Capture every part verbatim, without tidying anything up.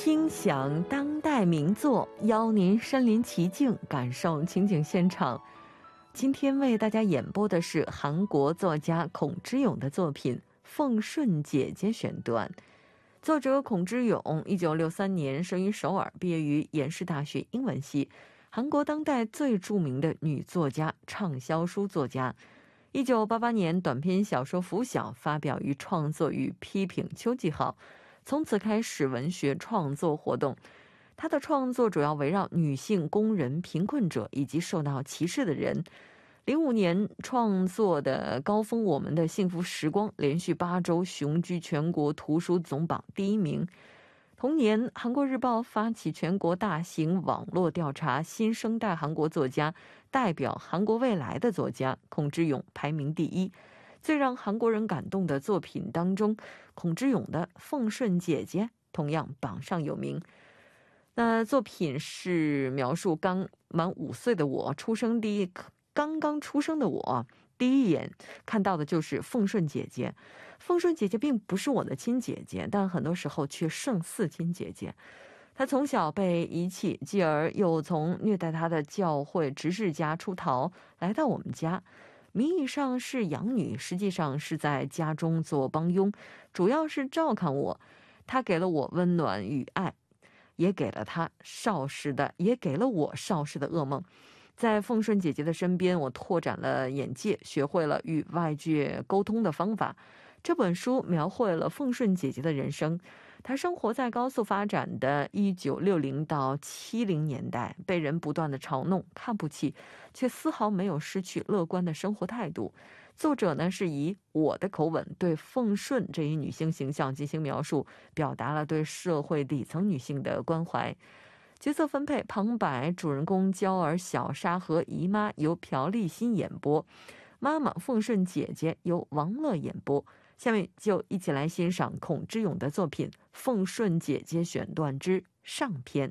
听响当代名作，邀您身临其境，感受情景现场。今天为大家演播的是韩国作家孔之勇的作品《奉顺姐姐》选段。作者孔之勇一九六三年生于首尔，毕业于延世大学英文系，韩国当代最著名的女作家、畅销书作家。一九八八年短篇小说《拂晓》发表于《创作与批评》秋季号，从此开始文学创作活动。他的创作主要围绕女性、工人、贫困者以及受到歧视的人。零五年创作的高峰《我们的幸福时光》连续八周雄居全国图书总榜第一名。同年，韩国日报发起全国大型网络调查新生代韩国作家，代表韩国未来的作家，孔之勇排名第一。最让韩国人感动的作品当中，孔之勇的《奉顺姐姐》同样榜上有名。那作品是描述刚满五岁的我，出生第一刚刚出生的我，第一眼看到的就是奉顺姐姐。奉顺姐姐并不是我的亲姐姐，但很多时候却胜似亲姐姐。她从小被遗弃，继而又从虐待她的教会执事家出逃，来到我们家。名义上是养女，实际上是在家中做帮佣，主要是照看我。她给了我温暖与爱，也给了她少时的，也给了我少时的噩梦。在奉顺姐姐的身边，我拓展了眼界，学会了与外界沟通的方法。这本书描绘了奉顺姐姐的人生。她生活在高速发展的一九六零到七零年代，被人不断的嘲弄、看不起，却丝毫没有失去乐观的生活态度。作者呢是以我的口吻对奉顺这一女性形象进行描述，表达了对社会底层女性的关怀。角色分配：旁白主人公娇儿小沙和姨妈由朴立新演播，妈妈奉顺姐姐由王乐演播。下面就一起来欣赏孔之勇的作品《奉顺姐姐》选段之上篇。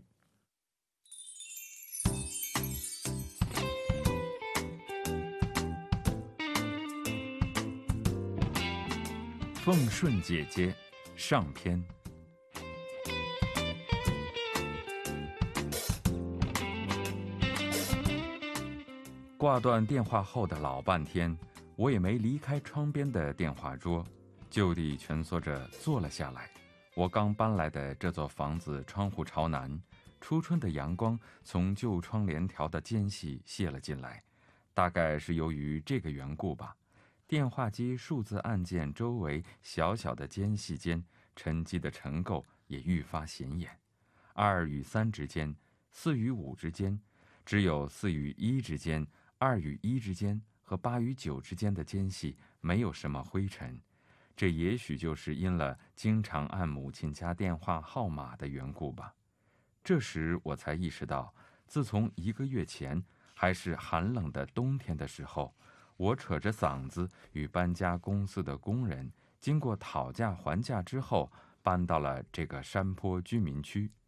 奉顺姐姐上篇。挂断电话后的老半天，我也没离开窗边的电话桌，就地蜷缩着坐了下来。我刚搬来的这座房子窗户朝南，初春的阳光从旧窗帘条的间隙泄了进来，大概是由于这个缘故吧。电话机数字按键周围小小的间隙间沉积的尘垢也愈发显眼。二与三之间，四与五之间，只有四与一之间，二与一之间和八与九之间的间隙没有什么灰尘，这也许就是因了经常按母亲家电话号码的缘故吧。这时我才意识到，自从一个月前还是寒冷的冬天的时候，我扯着嗓子与搬家公司的工人经过讨价还价之后，搬到了这个山坡居民区。